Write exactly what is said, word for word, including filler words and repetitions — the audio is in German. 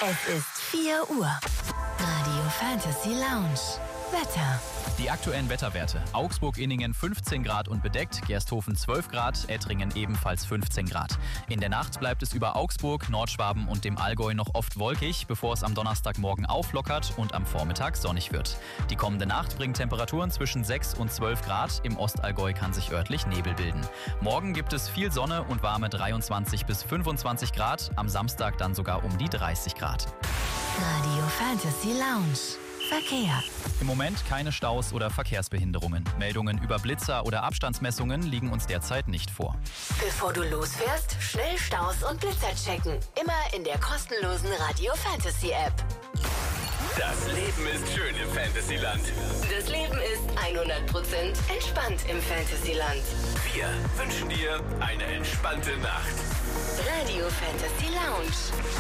Es ist vier Uhr. Radio Fantasy Lounge. Wetter. Die aktuellen Wetterwerte. Augsburg-Inningen fünfzehn Grad und bedeckt, Gersthofen zwölf Grad, Ettringen ebenfalls fünfzehn Grad. In der Nacht bleibt es über Augsburg, Nordschwaben und dem Allgäu noch oft wolkig, bevor es am Donnerstagmorgen auflockert und am Vormittag sonnig wird. Die kommende Nacht bringt Temperaturen zwischen sechs und zwölf Grad. Im Ostallgäu kann sich örtlich Nebel bilden. Morgen gibt es viel Sonne und warme dreiundzwanzig bis fünfundzwanzig Grad, am Samstag dann sogar um die dreißig Grad. Radio Fantasy Lounge. Verkehr. Im Moment keine Staus oder Verkehrsbehinderungen. Meldungen über Blitzer oder Abstandsmessungen liegen uns derzeit nicht vor. Bevor du losfährst, schnell Staus und Blitzer checken. Immer in der kostenlosen Radio Fantasy App. Das Leben ist schön im Fantasyland. Das Leben ist hundert Prozent entspannt im Fantasyland. Wir wünschen dir eine entspannte Nacht. Radio Fantasy Lounge.